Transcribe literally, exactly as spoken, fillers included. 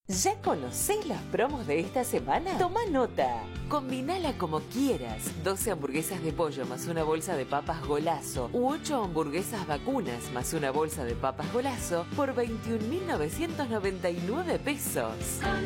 ¿Ya conocés las promos de esta semana? Toma nota. Combinala como quieras. doce hamburguesas de pollo más una bolsa de papas Golazo u ocho hamburguesas vacunas más una bolsa de papas Golazo por veintiún mil novecientos noventa y nueve pesos.